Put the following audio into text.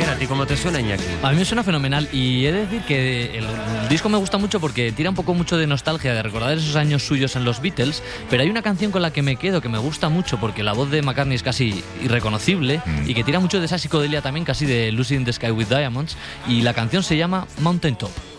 bien, ¿a ti cómo te suena, Iñaki? A mí me suena fenomenal y he de decir que el disco me gusta mucho porque tira un poco mucho de nostalgia, de recordar esos años suyos en los Beatles, pero hay una canción con la que me quedo que me gusta mucho porque la voz de McCartney es casi irreconocible y que tira mucho de esa psicodelia también, casi de Lucy in the Sky with Diamonds, y la canción se llama Mountain Top.